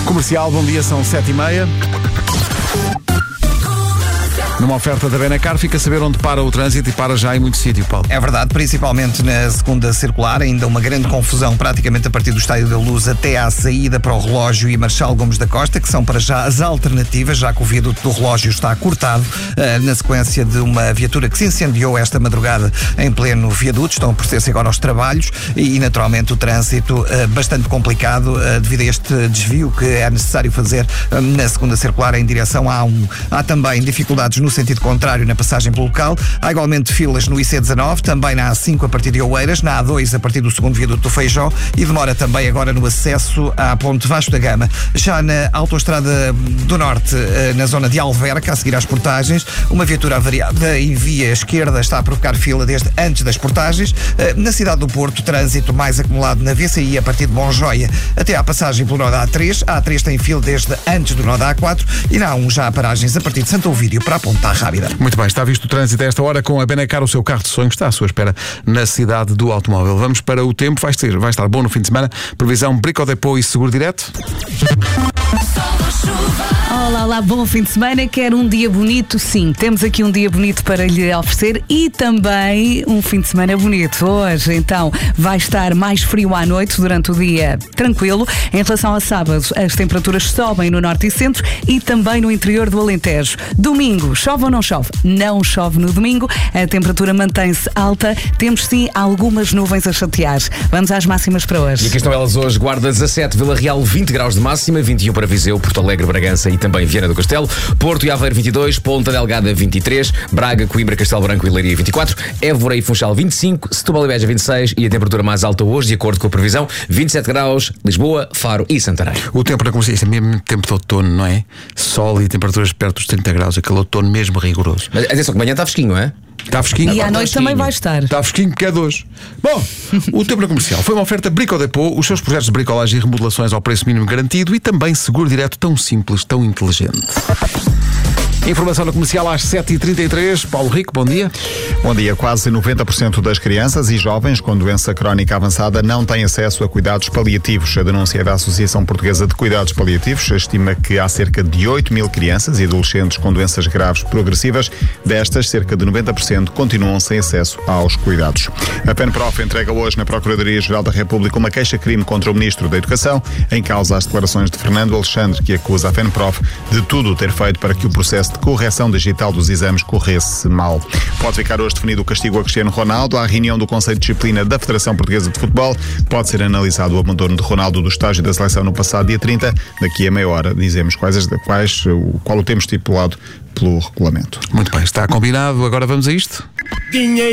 Comercial, bom dia, são 7h30. Numa oferta da Benacar, fica a saber onde para o trânsito e para já em muito sítio, Paulo. É verdade, principalmente na segunda circular, ainda uma grande confusão praticamente a partir do Estádio da Luz até à saída para o Relógio e Marchal Gomes da Costa, que são para já as alternativas, já que o viaduto do Relógio está cortado na sequência de uma viatura que se incendiou esta madrugada em pleno viaduto. Estão a proceder-se agora aos trabalhos e naturalmente o trânsito bastante complicado devido a este desvio que é necessário fazer na segunda circular em direção à A1. Há também dificuldades no sentido contrário na passagem pelo local. Há igualmente filas no IC19, também na A5 a partir de Oeiras, na A2 a partir do segundo viaduto do Feijó e demora também agora no acesso à Ponte Vasco da Gama. Já na Autoestrada do Norte, na zona de Alverca, a seguir às portagens, uma viatura avariada em via esquerda está a provocar fila desde antes das portagens. Na cidade do Porto, trânsito mais acumulado na VCI a partir de Monjoia até à passagem pelo nó da A3. A A3 tem fila desde antes do nó da A4 e na A1 já há paragens a partir de Santo Ovídio para a Ponta Rábida. Muito bem, está visto o trânsito a esta hora com a Benacar, o seu carro de sonhos está à sua espera na cidade do automóvel. Vamos para o tempo, vai estar bom no fim de semana. Previsão Brico Depot e Seguro Direto. Olá, bom fim de semana. Quer um dia bonito? Sim, temos aqui um dia bonito para lhe oferecer e também um fim de semana bonito. Hoje, então, vai estar mais frio à noite, durante o dia tranquilo. Em relação a sábado, as temperaturas sobem no norte e centro e também no interior do Alentejo. Domingo, chove ou não chove? Não chove no domingo, a temperatura mantém-se alta. Temos sim algumas nuvens a chatear. Vamos às máximas para hoje. E aqui estão elas hoje. Guarda 17, Vila Real 20 graus de máxima, 21 para Viseu, Porto Alegre, Bragança e também Viana do Castelo, Porto e Aveiro 22, Ponta Delgada 23, Braga, Coimbra, Castelo Branco e Leiria 24, Évora e Funchal 25, Setúbal e Beja 26 e a temperatura mais alta hoje, de acordo com a previsão, 27 graus, Lisboa, Faro e Santarém. O tempo na Comercial, é mesmo tempo de outono, não é? Sol e temperaturas perto dos 30 graus, aquele outono mesmo rigoroso. Mas atenção que amanhã está fresquinho, não é? Está fresquinho. E à noite também vai estar. Está fresquinho porque é de hoje. Bom, o tempo na Comercial foi uma oferta Brico Depot, os seus projetos de bricolagem e remodelações ao preço mínimo garantido e também seguro direto tão simples, tão inteligente. Informação na Comercial às 7h33. Paulo Rico, bom dia. Bom dia. Quase 90% das crianças e jovens com doença crónica avançada não têm acesso a cuidados paliativos. A denúncia é da Associação Portuguesa de Cuidados Paliativos. Estima que há cerca de 8.000 crianças e adolescentes com doenças graves progressivas. Destas, cerca de 90% continuam sem acesso aos cuidados. A PENPROF entrega hoje na Procuradoria-Geral da República uma queixa-crime contra o Ministro da Educação, em causa as declarações de Fernando Alexandre, que acusa a PENPROF de tudo ter feito para que o processo de correção digital dos exames corresse mal. Pode ficar hoje definido o castigo a Cristiano Ronaldo. À reunião do Conselho de Disciplina da Federação Portuguesa de Futebol pode ser analisado o abandono de Ronaldo do estágio da seleção no passado dia 30. Daqui a meia hora dizemos qual o tempo estipulado pelo regulamento. Muito bem, está combinado. Agora vamos a isto.